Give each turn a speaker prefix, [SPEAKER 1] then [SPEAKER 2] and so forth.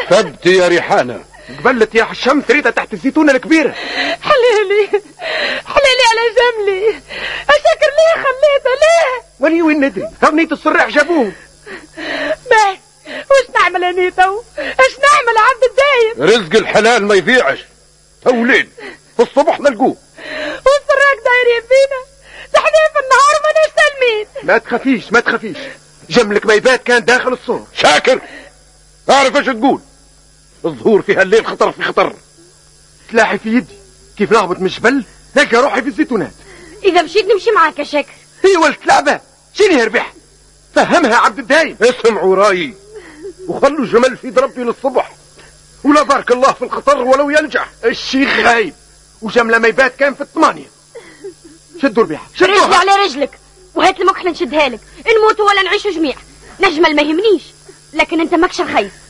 [SPEAKER 1] كذبتي يا ريحانة.
[SPEAKER 2] قبلت يا حشام ثريدة تحت الزيتونة الكبيرة.
[SPEAKER 3] حليلي على جملي، أشكر ليه خليته ليه؟
[SPEAKER 2] وين ندري؟ نيت الصراح جابوه.
[SPEAKER 3] ما وش نعمل يا نيتو؟ ايش نعمل يا عبد الدايم؟
[SPEAKER 1] رزق الحلال ما يضيعش، توليل في الصبح نلقوه.
[SPEAKER 3] والسراق دايرين فينا تحديف النهار ما نستلمين.
[SPEAKER 2] ما تخافيش جملك ميبات كان داخل الصور.
[SPEAKER 1] شاكر اعرف ايش تقول. الظهور في هالليل خطر في خطر.
[SPEAKER 2] سلاحي في يدي، كيف نهبط من الجبل نلقى روحي في الزيتونات.
[SPEAKER 3] اذا مشيت نمشي معاك يا شاكر.
[SPEAKER 2] هي ولت لعبة شنو يربح؟ فهمها عبد الدايم.
[SPEAKER 1] اسمعوا رايي وخلوا الجمل في دربي للصبح، ولا بارك الله في الخطر ولو ينجح.
[SPEAKER 2] الشيخ غايب وجملة ميبات كان في 8. شدوا الربيحة
[SPEAKER 3] رجلي على رجلك وهات المكحلة نشدها لك، نموت ولا نعيش جميع. نجمل ما يهمنيش، لكن انت ماكش رخيص.